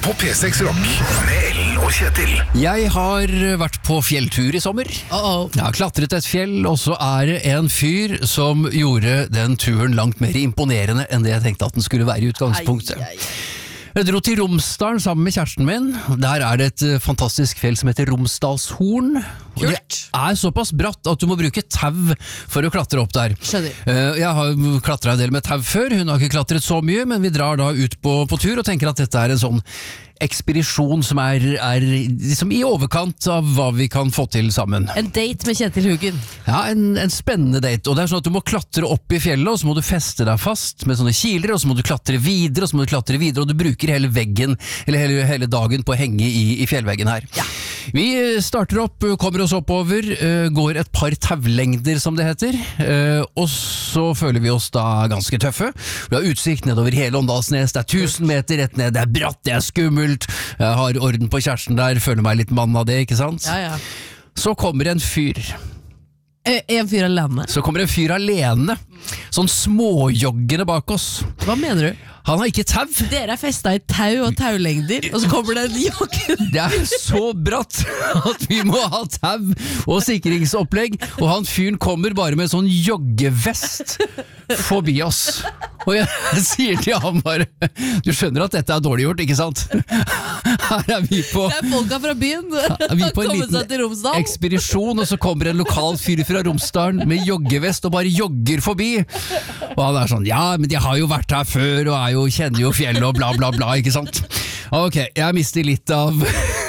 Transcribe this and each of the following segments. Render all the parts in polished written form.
på P6 Rock med Ellen og Kjetil. Jeg har vært på fjelltur i sommer. Jeg har klatret et fjell, og så er det en fyr som gjorde den turen langt mer imponerende enn det jeg tenkte at den skulle være i utgangspunktet. Jeg dro til Romsdalen sammen med kjæresten min. Der er det et fantastisk fjell som heter Romsdalshorn. Og det er såpass bratt at du må bruke tau for å klatre opp der. Jeg har klatret en del med tau før, hun har ikke klatret så mye, men vi drar da ut på tur og tenker at dette er en sånn ekspedisjon som er liksom i overkant av hva vi kan få til sammen. En date med Kjetil Hugen. Ja, en spennende date. Og det er sånn at du må klatre opp i fjellet, og så må du feste deg fast med sånne kiler, og så må du klatre videre, og så må du klatre videre, og du bruker hele veggen, eller hele dagen på å henge i fjellveggen her. Ja. Vi starter opp, kommer oss oppover, går et par taulengder som det heter, og så føler vi oss da ganske tøffe. Vi har utsikt nedover hele Åndalsnes, det er 1000 meter rett ned, det er bratt, det er skummelt, jeg har orden på kjæresten der, føler meg litt mann av det, ikke sant? Ja. Så kommer en fyr. En fyr alene? Så kommer en fyr alene, sånn småjoggende bak oss. Hva mener du? Han har ikke tau. Dere er festet i tau og taulengder, og så kommer det en joggen. Det er så bratt at vi må ha tau og sikringsopplegg, og han fyren kommer bare med sånn joggevest forbi oss. Og jeg sier til han bare, du skjønner at dette er dårlig gjort, ikke sant? Her er vi på... Det er folka fra byen. Vi er på en liten ekspedisjon, og så kommer en lokal fyr fra Romsdalen med joggevest og bare jogger forbi. Og han er sånn, ja, men de har jo vært her før, og kjenner jo fjellet og bla bla bla, ikke sant? Ok, jeg mister litt av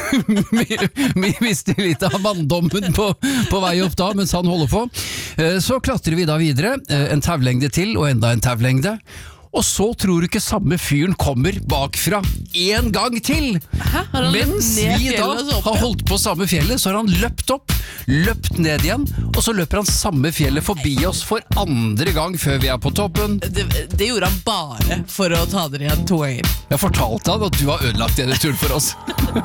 manndommen på vei opp da, mens han holder på. Så klatrer vi da videre, en taulengde til og enda en taulengde. Og så tror du ikke samme fyren kommer bakfra en gang til. Mens vi da har holdt på samme fjellet, så har han løpt ned igjen, og så løper han samme fjellet forbi oss for andre gang før vi er på toppen. Det gjorde han bare for å ta dere igjen 2 ganger. Jeg fortalte han at du har ødelagt denne turen for oss.